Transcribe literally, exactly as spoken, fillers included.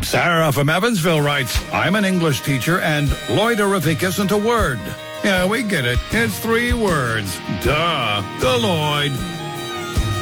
Sarah from Evansville writes, I'm an English teacher and loiterothic isn't a word. Yeah, we get it. It's three words. Duh. Deloitte.